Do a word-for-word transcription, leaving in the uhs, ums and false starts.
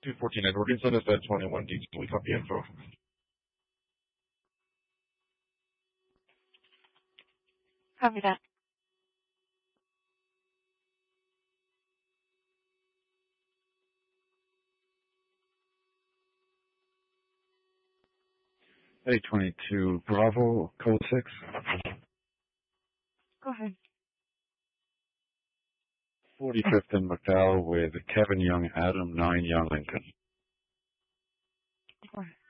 two fourteen Edward, send us that twenty-one detail. We copy info. Copy that. eight twenty-two Bravo, code six. Go ahead. forty-fifth and McDowell with Kevin Young, Adam nine Young Lincoln. Go ahead.